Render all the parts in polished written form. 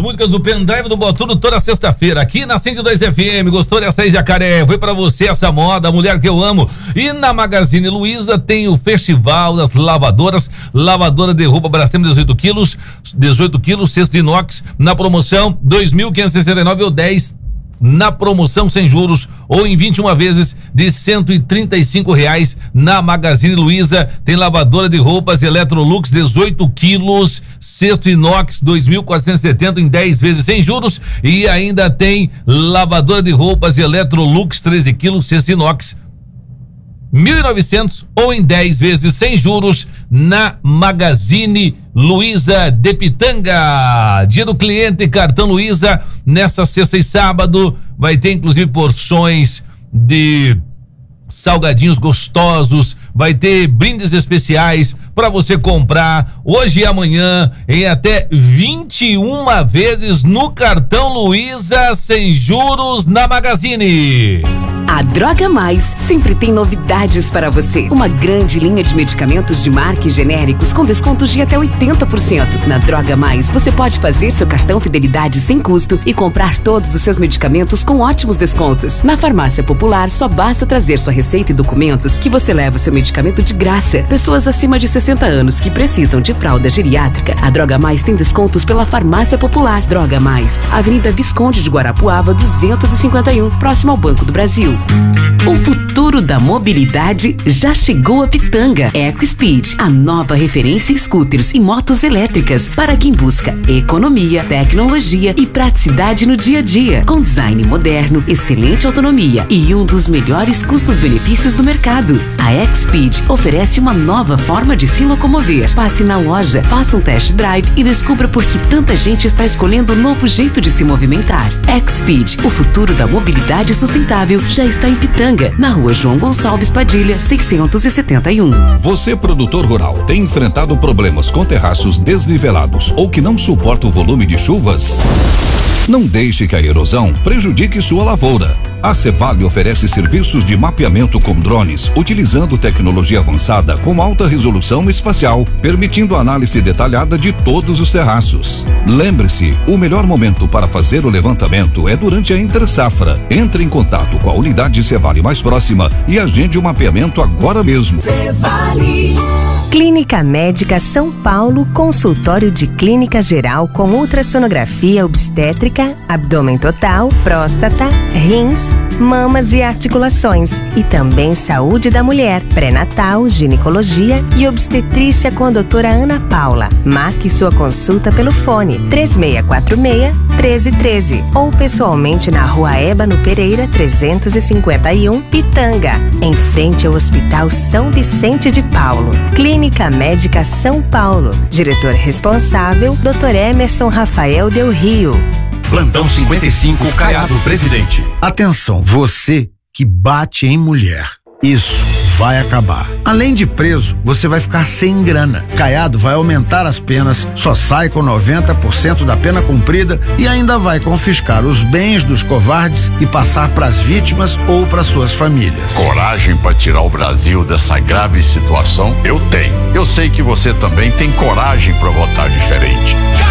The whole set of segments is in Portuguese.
músicas do pendrive do Botuno toda sexta-feira, aqui na 102 FM. Gostou dessa aí, Jacaré? Foi pra você essa moda, a mulher que eu amo. E na Magazine Luiza tem o Festival das Lavadoras. Lavadora de roupa Brastemp 18 quilos, cesto de inox, na promoção 2.569 ou 10 na promoção sem juros ou em 21 vezes de R$135 na Magazine Luiza. Tem lavadora de roupas Electrolux 18 quilos, cesto inox 2.470 em 10 vezes sem juros, e ainda tem lavadora de roupas Electrolux 13 quilos, cesto inox 1.900 ou em 10 vezes sem juros na Magazine Luiza de Pitanga. Dia do cliente, cartão Luiza, nessa sexta e sábado vai ter inclusive porções de salgadinhos gostosos, vai ter brindes especiais para você comprar hoje e amanhã em até 21 vezes no cartão Luiza sem juros na Magazine. A Droga Mais sempre tem novidades para você. Uma grande linha de medicamentos de marca e genéricos com descontos de até 80%. Na Droga Mais, você pode fazer seu cartão Fidelidade sem custo e comprar todos os seus medicamentos com ótimos descontos. Na Farmácia Popular, só basta trazer sua receita e documentos que você leva seu medicamento de graça. Pessoas acima de 60 anos que precisam de fralda geriátrica, a Droga Mais tem descontos pela Farmácia Popular. Droga Mais, Avenida Visconde de Guarapuava, 251, próximo ao Banco do Brasil. O futuro da mobilidade já chegou a Pitanga. EcoSpeed, a nova referência em scooters e motos elétricas para quem busca economia, tecnologia e praticidade no dia a dia. Com design moderno, excelente autonomia e um dos melhores custos-benefícios do mercado. A EcoSpeed oferece uma nova forma de se locomover. Passe na loja, faça um test drive e descubra por que tanta gente está escolhendo um novo jeito de se movimentar. EcoSpeed, o futuro da mobilidade sustentável, já está em Pitanga, na rua João Gonçalves Padilha, 671. Você, produtor rural, tem enfrentado problemas com terraços desnivelados ou que não suporta o volume de chuvas? Não deixe que a erosão prejudique sua lavoura. A Cevale oferece serviços de mapeamento com drones, utilizando tecnologia avançada com alta resolução espacial, permitindo análise detalhada de todos os terraços. Lembre-se, o melhor momento para fazer o levantamento é durante a entre-safra. Entre em contato com a unidade Cevale mais próxima e agende o mapeamento agora mesmo. Cevale. Clínica Médica São Paulo, consultório de clínica geral com ultrassonografia obstétrica, abdômen total, próstata, rins, mamas e articulações. E também saúde da mulher, pré-natal, ginecologia e obstetrícia com a doutora Ana Paula. Marque sua consulta pelo fone 3646-1313 ou pessoalmente na Rua Ébano Pereira 351, Pitanga, em frente ao Hospital São Vicente de Paulo. Clínica Médica São Paulo. Diretor responsável, Dr. Emerson Rafael Del Rio. Plantão 55, Caiado, presidente. Atenção, você que bate em mulher. Isso vai acabar. Além de preso, você vai ficar sem grana. Caiado vai aumentar as penas, só sai com 90% da pena cumprida e ainda vai confiscar os bens dos covardes e passar para as vítimas ou para suas famílias. Coragem para tirar o Brasil dessa grave situação? Eu tenho. Eu sei que você também tem coragem para votar diferente.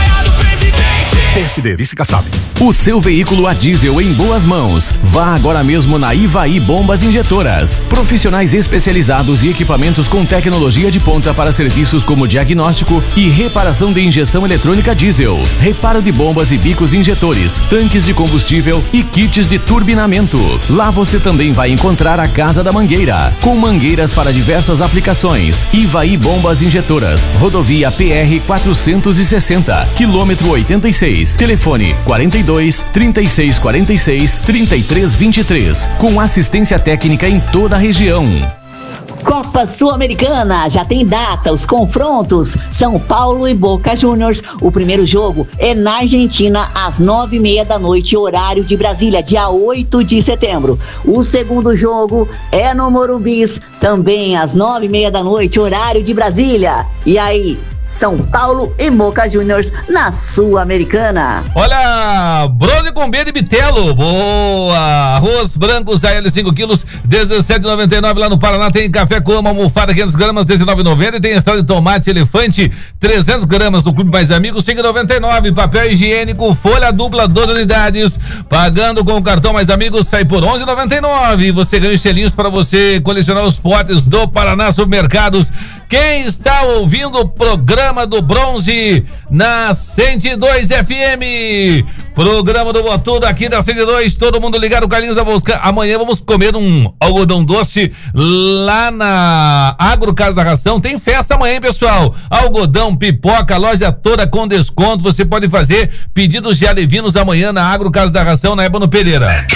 PSD, vice Kassab. O seu veículo a diesel em boas mãos. Vá agora mesmo na Ivaí Bombas Injetoras. Profissionais especializados e equipamentos com tecnologia de ponta para serviços como diagnóstico e reparação de injeção eletrônica diesel, reparo de bombas e bicos injetores, tanques de combustível e kits de turbinamento. Lá você também vai encontrar a Casa da Mangueira, com mangueiras para diversas aplicações. Ivaí Bombas Injetoras, rodovia PR 460, quilômetro 86. Telefone 42 36 46 33 23, com assistência técnica em toda a região. Copa Sul-Americana, já tem data, os confrontos, São Paulo e Boca Juniors. O primeiro jogo é na Argentina, às 9h30 horário de Brasília, dia 8 de setembro. O segundo jogo é no Morumbi, também às 9h30 horário de Brasília. E aí, São Paulo e Boca Juniors na Sul-Americana. Olha, bronze com B de Bitelo, boa, arroz branco Zael 5 quilos, 17,99 lá no Paraná. Tem café Coma, almofada 500 gramas, 19,90 e tem estrada de tomate Elefante 300 gramas do Clube Mais Amigos, 5,99. Papel higiênico folha dupla 12 unidades, pagando com o cartão Mais Amigos sai por 11,99. Você ganha os selinhos para você colecionar os potes do Paraná Supermercados. Quem está ouvindo o programa do Bronze na 102 FM, programa do Botudo aqui da 102, todo mundo ligado, Carlinhos da Busca. Amanhã vamos comer um algodão doce lá na Agro Casa da Ração. Tem festa amanhã, hein, pessoal? Algodão, pipoca, loja toda com desconto. Você pode fazer pedidos de alevinos amanhã na Agro Casa da Ração, na Ébano Pereira.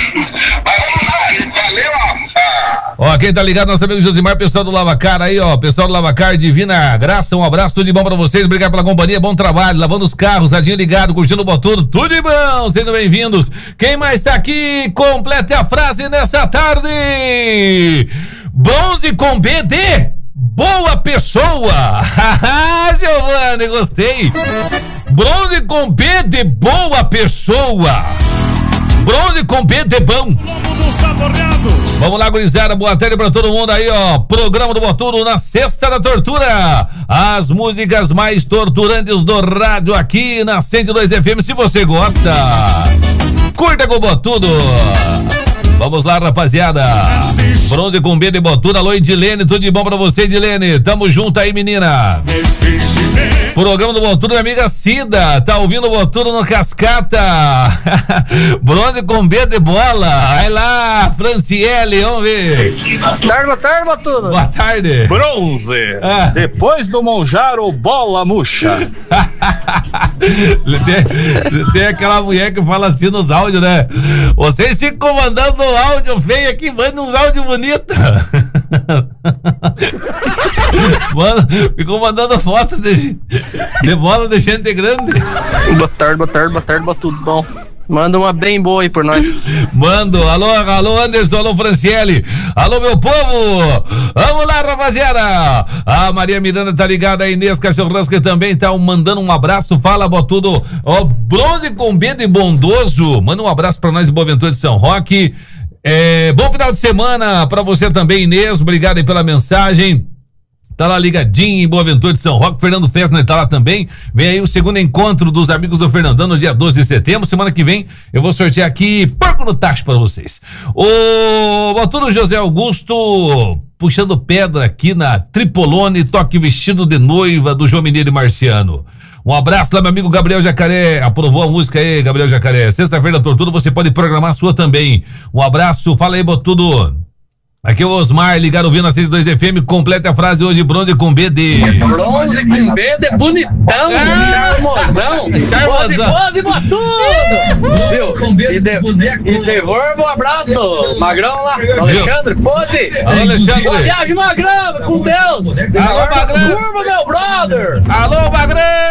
Ó, quem tá ligado, nosso amigo Josimar, pessoal do Lavacar aí, ó, pessoal do Lavacar, Divina Graça, um abraço, tudo de bom pra vocês, obrigado pela companhia, bom trabalho, lavando os carros, radinho ligado, curtindo o Botudo, tudo de bom, sejam bem-vindos. Quem mais tá aqui, complete a frase nessa tarde. Bronze com B de boa pessoa. Haha, Giovanni, gostei. Bronze com B de boa pessoa. Bronze com B de bom. Vamos lá, gurizada, boa tarde pra todo mundo aí, ó. Programa do Botudo na Sexta da Tortura. As músicas mais torturantes do rádio aqui na 102 FM. Se você gosta, curta com o Botudo. Vamos lá, rapaziada. Bronze com B de Botudo. Alô, Edilene, tudo de bom pra você, Edilene? Tamo junto aí, menina. Programa do Botudo, minha amiga Cida. Tá ouvindo o Botudo no Cascata. Bronze com B de bola. Vai lá, Franciele, vamos ver. Boa tarde, Botudo. Boa tarde. Bronze. Depois do Monjaro, bola murcha. Tem aquela mulher que fala assim nos áudios, né? Vocês ficam mandando áudio feio aqui, manda uns áudios bonitos. Mano, ficou mandando foto de bola de gente grande. Boa tarde, Botudo. Bom, manda uma bem boa aí por nós. Mando, alô Anderson, alô Franciele, alô meu povo, vamos lá, rapaziada. A Maria Miranda tá ligada, a Inês Cachorrasca também tá mandando um abraço, fala Botudo, ó, Bronze com B de bondoso, manda um abraço pra nós de Boaventura de São Roque. Bom final de semana pra você também, Inês, obrigado aí pela mensagem. Tá lá ligadinho em Boaventura de São Roque. Fernando Fessner tá lá também. Vem aí o segundo encontro dos amigos do Fernandão no dia 12 de setembro. Semana que vem eu vou sortear aqui porco no tacho pra vocês. O Botudo José Augusto puxando pedra aqui na Tripolone, toque vestido de noiva do João Mineiro e Marciano. Um abraço lá, meu amigo Gabriel Jacaré. Aprovou a música aí, Gabriel Jacaré. Sexta-feira da Tortura, você pode programar a sua também. Um abraço, fala aí, Botudo. Aqui é o Osmar, ligado ouvindo a 102 FM, completa a frase hoje, bronze com B de... Bronze com B de bonitão, charmosão. Charmosão. E devolvo um abraço, Magrão lá, Alexandre, pose. Alô, Alexandre. Boa viagem, Magrão, com Deus. Alô, Magrão. Curva, meu brother. Alô, Magrão.